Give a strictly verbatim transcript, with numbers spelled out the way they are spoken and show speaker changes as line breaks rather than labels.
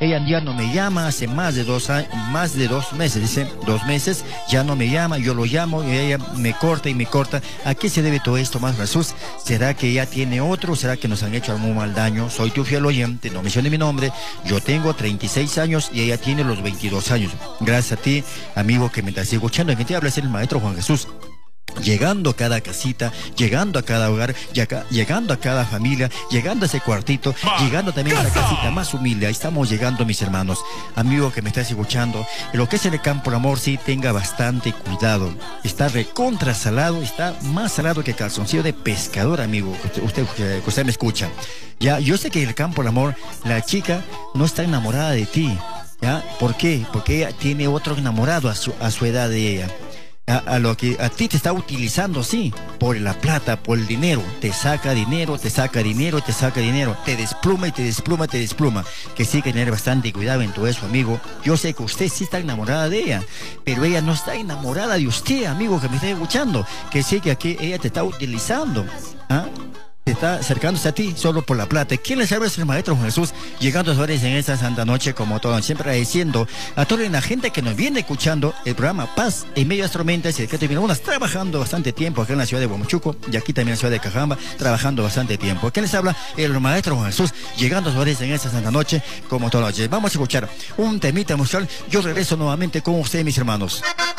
Ella ya no me llama hace más de dos años, más de dos meses, dice, dos meses, ya no me llama, yo lo llamo y ella me corta y me corta. ¿A qué se debe todo esto, más Jesús? ¿Será que ella tiene otro? ¿Será que nos han hecho algún mal daño? Soy tu fiel oyente, no mencione mi nombre. Yo tengo treinta y seis años y ella tiene los veintidós años. Gracias a ti, amigo, que me estás escuchando. En que te habla es el maestro Juan Jesús. Llegando a cada casita, llegando a cada hogar, llega, llegando a cada familia, llegando a ese cuartito, llegando también a la casita más humilde. Ahí estamos llegando, mis hermanos. Amigo que me estás escuchando, en lo que es el campo del amor, sí, tenga bastante cuidado. Está recontra salado, está más salado que calzoncillo de pescador, amigo. Usted, usted, usted me escucha. Ya, yo sé que en el campo del amor, la chica no está enamorada de ti. ¿Ya? ¿Por qué? Porque ella tiene otro enamorado a su, a su edad de ella. A, a lo que a ti te está utilizando, sí, por la plata, por el dinero. Te saca dinero, te saca dinero, te saca dinero. Te despluma y te despluma, te despluma. Que sí hay que tener bastante cuidado en todo eso, amigo. Yo sé que usted sí está enamorada de ella, pero ella no está enamorada de usted, amigo, que me está escuchando. Que sí que aquí ella te está utilizando. ¿Ah? Te está acercándose a ti solo por la plata. ¿Quién les habla? Es el maestro Jesús, llegando a ustedes en esta santa noche, como todo, siempre agradeciendo a toda la gente que nos viene escuchando el programa Paz en medio de las tormentas, y que terminamos trabajando bastante tiempo acá en la ciudad de Huamachuco y aquí también en la ciudad de Cajamba, trabajando bastante tiempo. ¿Quién les habla? El maestro Jesús, llegando a ustedes en esta santa noche, como todas las noches. Vamos a escuchar un temita musical. Yo regreso nuevamente con ustedes, mis hermanos.